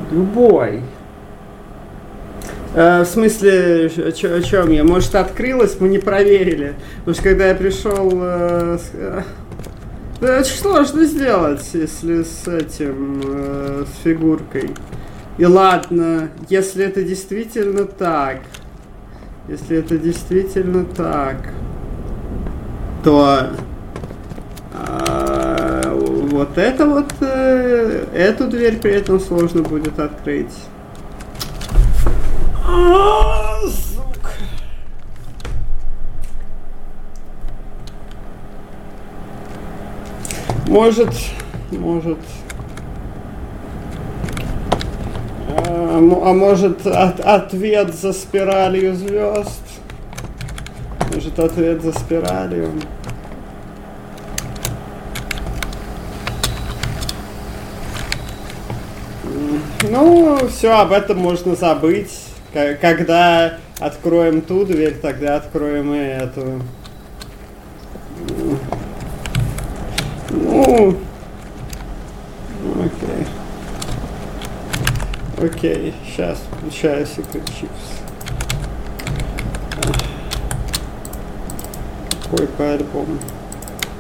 Любой. В смысле, о чем я? Может, открылось, мы не проверили. Потому что когда я пришел... это очень сложно сделать, если с этим, с фигуркой. И ладно, если это действительно так, то вот это вот, эту дверь при этом сложно будет открыть. Сука. Может, может ответ за спиралью звезд? Может, ответ за спиралью? Ну, все, об этом можно забыть. Когда откроем ту дверь, тогда откроем и эту. Ну, окей. Окей, сейчас включаю Secret Chips. Какой по альбому?